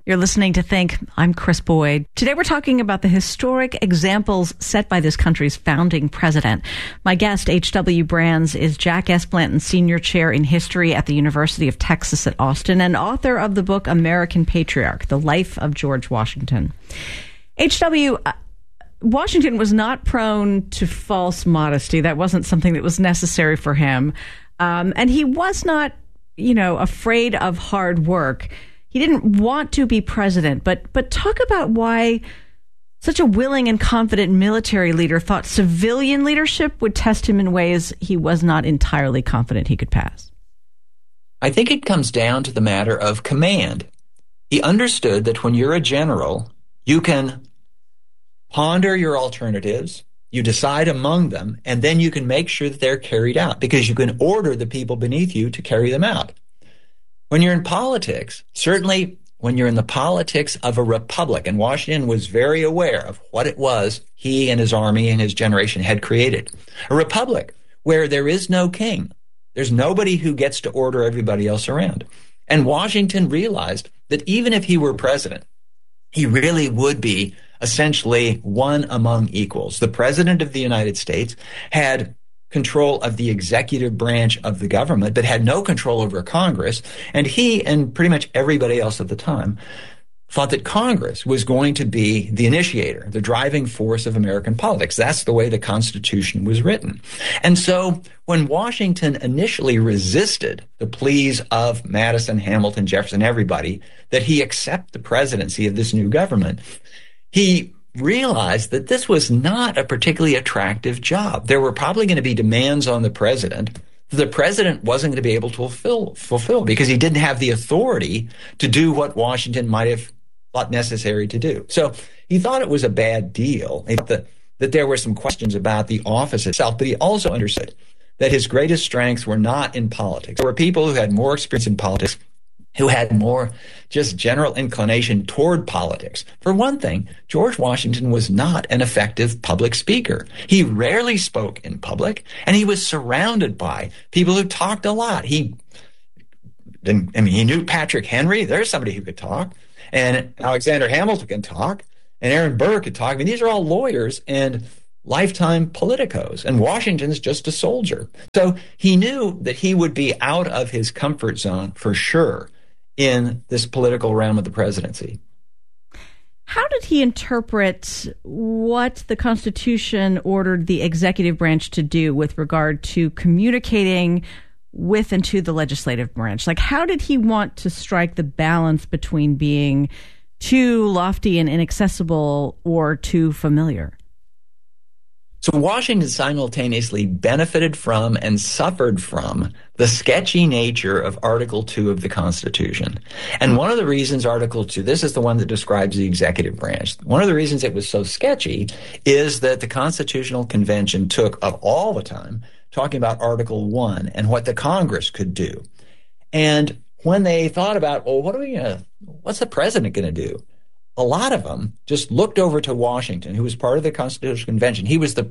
You're listening to Think. I'm Chris Boyd. Today we're talking about the historic examples set by this country's founding president. My guest, H.W. Brands, is Jack S. Blanton Senior Chair in History at the University of Texas at Austin and author of the book American Patriarch, The Life of George Washington. H.W., Washington was not prone to false modesty. That wasn't something that was necessary for him. And he was not, afraid of hard work. He didn't want to be president, but talk about why such a willing and confident military leader thought civilian leadership would test him in ways he was not entirely confident he could pass. I think it comes down to the matter of command. He understood that when you're a general, you can ponder your alternatives, you decide among them, and then you can make sure that they're carried out because you can order the people beneath you to carry them out. When you're in politics, certainly when you're in the politics of a republic, and Washington was very aware of what it was he and his army and his generation had created, a republic where there is no king. There's nobody who gets to order everybody else around. And Washington realized that even if he were president, he really would be essentially one among equals. The president of the United States had control of the executive branch of the government, but had no control over Congress. And he and pretty much everybody else at the time thought that Congress was going to be the initiator, the driving force of American politics. That's the way the Constitution was written. And so when Washington initially resisted the pleas of Madison, Hamilton, Jefferson, everybody, that he accept the presidency of this new government, he realized that this was not a particularly attractive job. There were probably going to be demands on the president wasn't going to be able to fulfill because he didn't have the authority to do what Washington might have thought necessary to do. So he thought it was a bad deal, that there were some questions about the office itself, but he also understood that his greatest strengths were not in politics. There were people who had more experience in politics, who had more just general inclination toward politics. For one thing, George Washington was not an effective public speaker. He rarely spoke in public, and he was surrounded by people who talked a lot. He knew Patrick Henry. There's somebody who could talk. And Alexander Hamilton can talk. And Aaron Burr could talk. I mean, these are all lawyers and lifetime politicos, and Washington's just a soldier. So he knew that he would be out of his comfort zone for sure in this political realm of the presidency. How did he interpret what the Constitution ordered the executive branch to do with regard to communicating with and to the legislative branch? Like, how did he want to strike the balance between being too lofty and inaccessible or too familiar? So Washington simultaneously benefited from and suffered from the sketchy nature of Article 2 of the Constitution. And one of the reasons Article 2, this is the one that describes the executive branch, one of the reasons it was so sketchy is that the Constitutional Convention took up all the time talking about Article 1 and what the Congress could do. And when they thought about, well, what's the president going to do? A lot of them just looked over to Washington, who was part of the Constitutional Convention. He was the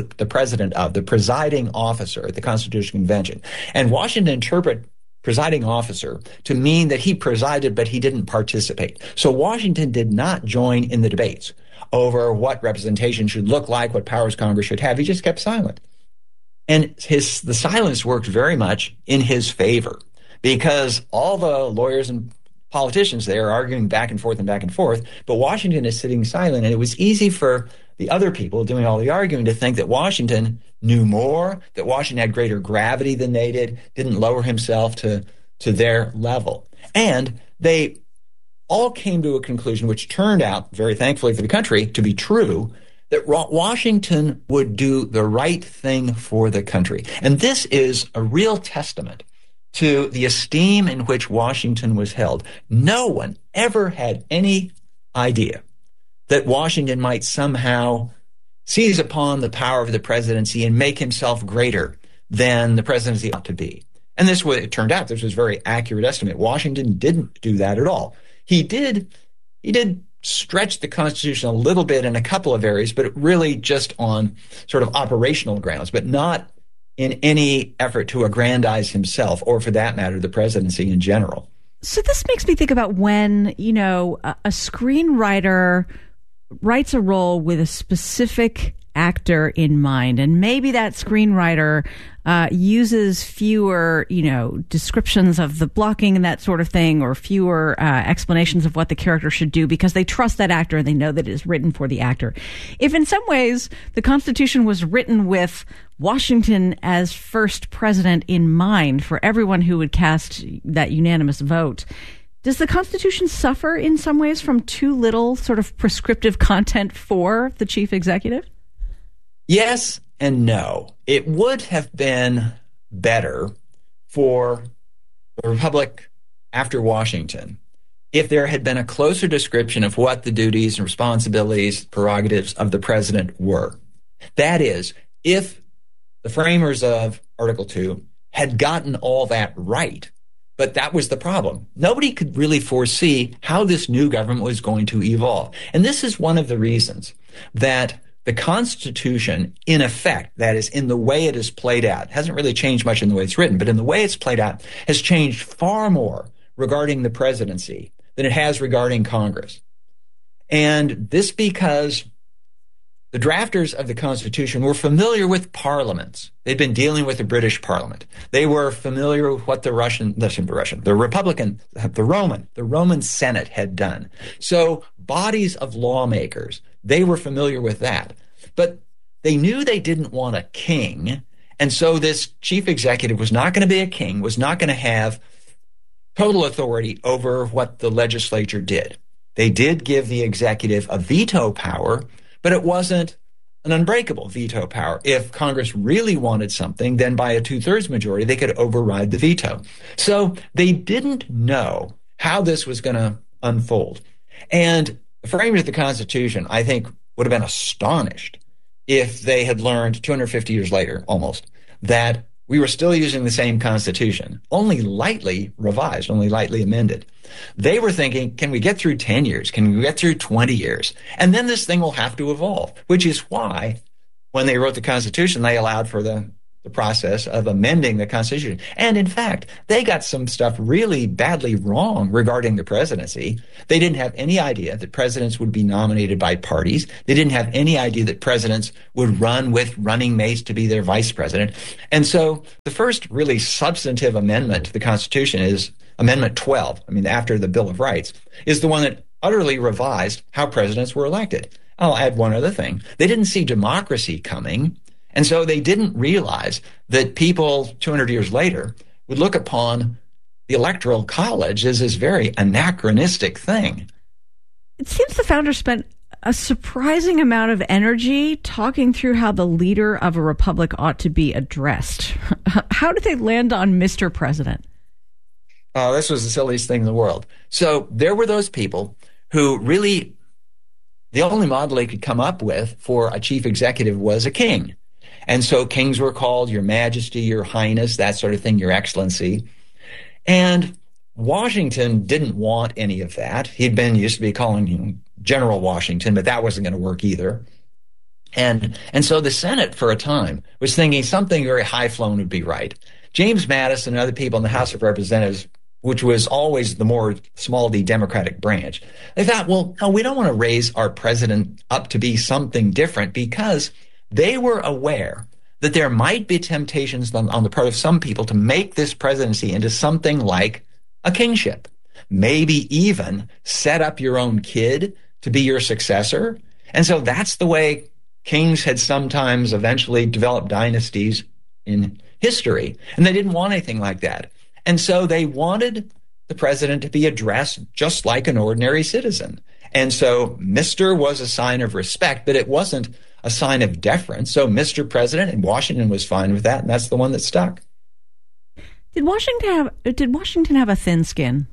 presiding officer at the Constitutional Convention. And Washington interpreted presiding officer to mean that he presided, but he didn't participate. So Washington did not join in the debates over what representation should look like, what powers Congress should have. He just kept silent. And the silence worked very much in his favor because all the lawyers and politicians there are arguing back and forth, but Washington is sitting silent, and it was easy for the other people doing all the arguing to think that Washington knew more, that Washington had greater gravity than they did, didn't lower himself to their level. And they all came to a conclusion, which turned out, very thankfully for the country, to be true, that Washington would do the right thing for the country. And this is a real testament to the esteem in which Washington was held. No one ever had any idea that Washington might somehow seize upon the power of the presidency and make himself greater than the presidency ought to be. And it turned out this was a very accurate estimate. Washington didn't do that at all. He did stretch the Constitution a little bit in a couple of areas, but really just on sort of operational grounds, but not in any effort to aggrandize himself, or for that matter, the presidency in general. So this makes me think about when, a screenwriter writes a role with a specific actor in mind, and maybe that screenwriter uses fewer, descriptions of the blocking and that sort of thing, or fewer explanations of what the character should do because they trust that actor and they know that it is written for the actor. If in some ways the Constitution was written with Washington as first president in mind for everyone who would cast that unanimous vote, does the Constitution suffer in some ways from too little sort of prescriptive content for the chief executive? Yes and no. It would have been better for the Republic after Washington if there had been a closer description of what the duties and responsibilities, prerogatives of the president were. That is, if the framers of Article 2 had gotten all that right. But that was the problem. Nobody could really foresee how this new government was going to evolve. And this is one of the reasons that the Constitution, in effect, that is, in the way it is played out, hasn't really changed much in the way it's written, but in the way it's played out, has changed far more regarding the presidency than it has regarding Congress. And this because the drafters of the Constitution were familiar with parliaments. They'd been dealing with the British Parliament. They were familiar with what the Roman Senate had done. So bodies of lawmakers, they were familiar with that. But they knew they didn't want a king. And so this chief executive was not going to be a king, was not going to have total authority over what the legislature did. They did give the executive a veto power, but it wasn't an unbreakable veto power. If Congress really wanted something, then by a 2/3 majority, they could override the veto. So they didn't know how this was going to unfold. And the framers of the Constitution, I think, would have been astonished if they had learned 250 years later, almost, that we were still using the same Constitution, only lightly revised, only lightly amended. They were thinking, can we get through 10 years? Can we get through 20 years? And then this thing will have to evolve, which is why when they wrote the Constitution, they allowed for the process of amending the Constitution. And in fact, they got some stuff really badly wrong regarding the presidency. They didn't have any idea that presidents would be nominated by parties. They didn't have any idea that presidents would run with running mates to be their vice president. And so the first really substantive amendment to the Constitution is Amendment 12, after the Bill of Rights, is the one that utterly revised how presidents were elected. I'll add one other thing. They didn't see democracy coming. And so they didn't realize that people 200 years later would look upon the Electoral College as this very anachronistic thing. It seems the founders spent a surprising amount of energy talking through how the leader of a republic ought to be addressed. How did they land on Mr. President? Oh, this was the silliest thing in the world. So there were those people who really, the only model they could come up with for a chief executive was a king. And so kings were called Your Majesty, Your Highness, that sort of thing, Your Excellency. And Washington didn't want any of that. He'd been used to be calling him General Washington, but that wasn't going to work either. And so the Senate, for a time, was thinking something very high-flown would be right. James Madison and other people in the House of Representatives, which was always the more small d Democratic branch, they thought, well, no, we don't want to raise our president up to be something different, because they were aware that there might be temptations on the part of some people to make this presidency into something like a kingship. Maybe even set up your own kid to be your successor. And so that's the way kings had sometimes eventually developed dynasties in history. And they didn't want anything like that. And so they wanted the president to be addressed just like an ordinary citizen. And so Mr. was a sign of respect, but it wasn't a sign of deference. So Mr. President, and Washington was fine with that, and that's the one that stuck. Did Washington have a thin skin?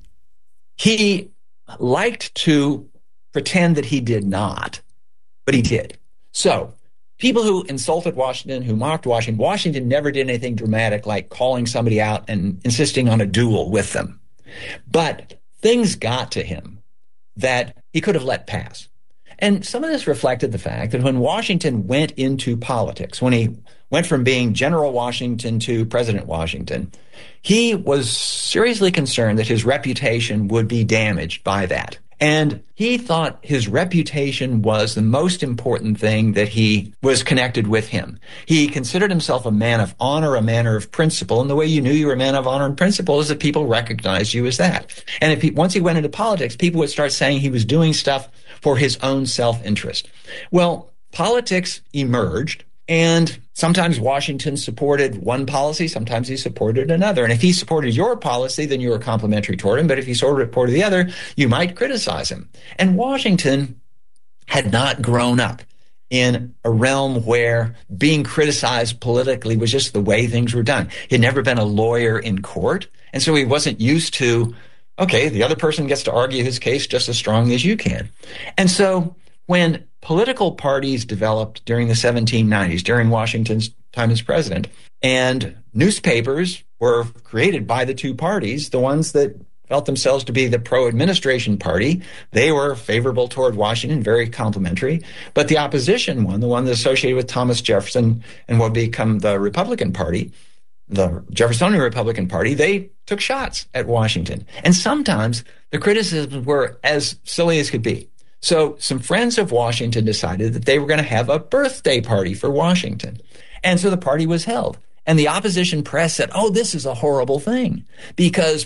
He liked to pretend that he did not, but he did. So people who insulted Washington, who mocked Washington never did anything dramatic like calling somebody out and insisting on a duel with them. But things got to him that he could have let pass. And some of this reflected the fact that when Washington went into politics, when he went from being General Washington to President Washington, he was seriously concerned that his reputation would be damaged by that. And he thought his reputation was the most important thing that he was connected with him. He considered himself a man of honor, a man of principle. And the way you knew you were a man of honor and principle is that people recognized you as that. And once he went into politics, people would start saying he was doing stuff for his own self-interest. Well, politics emerged. And sometimes Washington supported one policy, sometimes he supported another. And if he supported your policy, then you were complimentary toward him. But if he supported the other, you might criticize him. And Washington had not grown up in a realm where being criticized politically was just the way things were done. He'd never been a lawyer in court. And so he wasn't used to, okay, the other person gets to argue his case just as strongly as you can. And so when political parties developed during the 1790s, during Washington's time as president, and newspapers were created by the two parties, the ones that felt themselves to be the pro-administration party, they were favorable toward Washington, very complimentary. But the opposition one, the one that associated with Thomas Jefferson and what would become the Republican Party, the Jeffersonian Republican Party, they took shots at Washington. And sometimes the criticisms were as silly as could be. So some friends of Washington decided that they were going to have a birthday party for Washington. And so the party was held. And the opposition press said, oh, this is a horrible thing because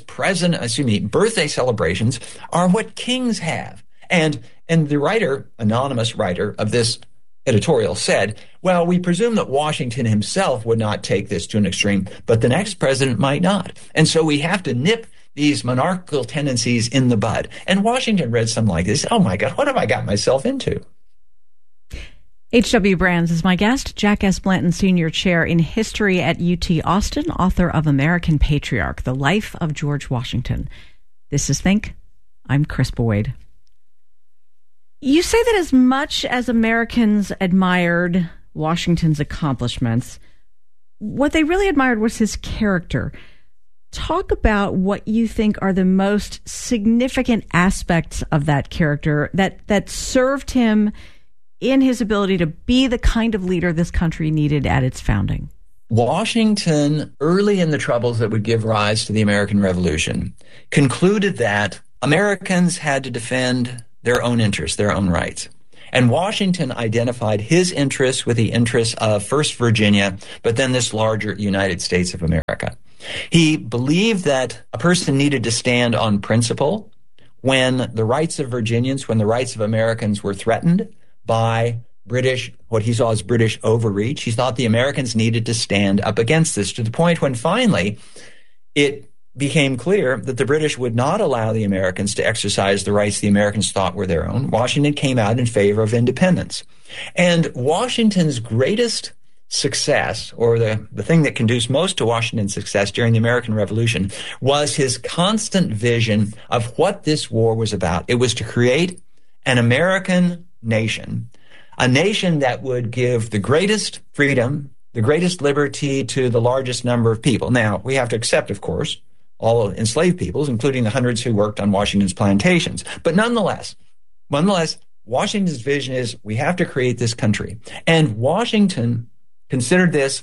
birthday celebrations are what kings have. And the writer, anonymous writer of this editorial said, well, we presume that Washington himself would not take this to an extreme, but the next president might not. And so we have to nip these monarchical tendencies in the bud. And Washington read something like this. Oh, my God, what have I got myself into? H.W. Brands is my guest. Jack S. Blanton, Senior Chair in History at UT Austin, author of American Patriarch, The Life of George Washington. This is Think. I'm Chris Boyd. You say that as much as Americans admired Washington's accomplishments, what they really admired was his character. Talk about what you think are the most significant aspects of that character that served him in his ability to be the kind of leader this country needed at its founding. Washington, early in the troubles that would give rise to the American Revolution, concluded that Americans had to defend their own interests, their own rights. And Washington identified his interests with the interests of first Virginia, but then this larger United States of America. He believed that a person needed to stand on principle when the rights of Virginians, when the rights of Americans were threatened by what he saw as British overreach. He thought the Americans needed to stand up against this, to the point when finally it became clear that the British would not allow the Americans to exercise the rights the Americans thought were their own. Washington came out in favor of independence. And Washington's greatest success, or the thing that conduced most to Washington's success during the American Revolution, was his constant vision of what this war was about. It was to create an American nation, a nation that would give the greatest freedom, the greatest liberty to the largest number of people. Now, we have to accept, of course, all enslaved peoples, including the hundreds who worked on Washington's plantations. But nonetheless, Washington's vision is we have to create this country. And Washington considered this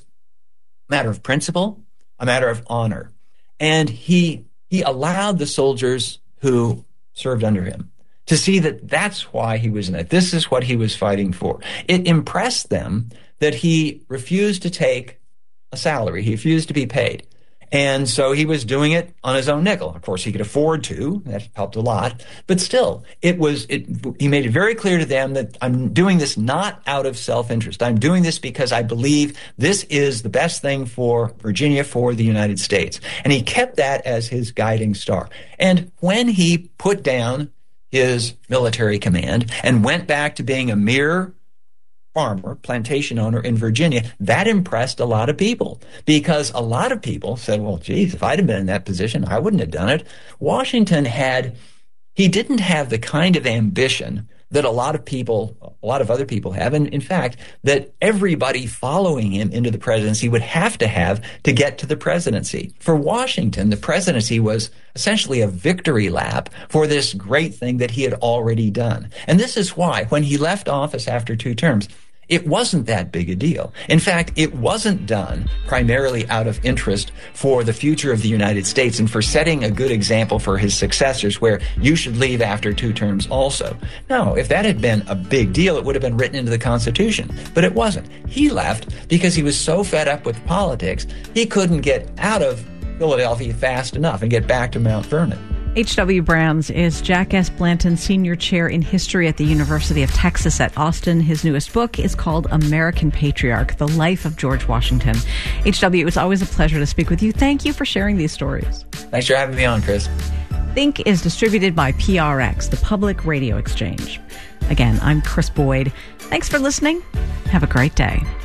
a matter of principle, a matter of honor. And he allowed the soldiers who served under him to see that that's why he was in it. This is what he was fighting for. It impressed them that he refused to take a salary. He refused to be paid. And so he was doing it on his own nickel. Of course, he could afford to. That helped a lot. But still, he made it very clear to them that I'm doing this not out of self-interest. I'm doing this because I believe this is the best thing for Virginia, for the United States. And he kept that as his guiding star. And when he put down his military command and went back to being a mere farmer, plantation owner in Virginia, that impressed a lot of people, because a lot of people said, well, geez, if I'd have been in that position, I wouldn't have done it. Washington he didn't have the kind of ambition that a lot of other people have, and in fact, that everybody following him into the presidency would have to get to the presidency. For Washington, the presidency was essentially a victory lap for this great thing that he had already done. And this is why, when he left office after 2 terms, it wasn't that big a deal. In fact, it wasn't done primarily out of interest for the future of the United States and for setting a good example for his successors, where you should leave after 2 terms also. No, if that had been a big deal, it would have been written into the Constitution. But it wasn't. He left because he was so fed up with politics, he couldn't get out of Philadelphia fast enough and get back to Mount Vernon. H.W. Brands is Jack S. Blanton Senior Chair in History at the University of Texas at Austin. His newest book is called American Patriarch, The Life of George Washington. H.W., it was always a pleasure to speak with you. Thank you for sharing these stories. Thanks for having me on, Chris. Think is distributed by PRX, the Public Radio Exchange. Again, I'm Chris Boyd. Thanks for listening. Have a great day.